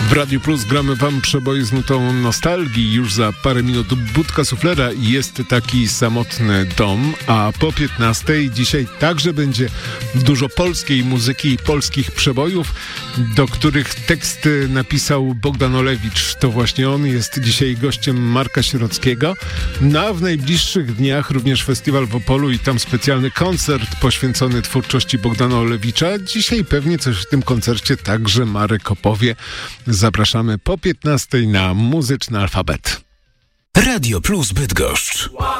W Radiu Plus gramy wam przeboje z nutą nostalgii. Już za parę minut Budka Suflera i Jest taki samotny dom, a po 15:00 dzisiaj także będzie dużo polskiej muzyki i polskich przebojów, do których teksty napisał Bogdan Olewicz. To właśnie on jest dzisiaj gościem Marka Sierockiego. No a w najbliższych dniach również festiwal w Opolu i tam specjalny koncert poświęcony twórczości Bogdana Olewicza. Dzisiaj pewnie coś w tym koncercie także Marek opowie. Zapraszamy po 15:00 na Muzyczny Alfabet. Radio Plus Bydgoszcz.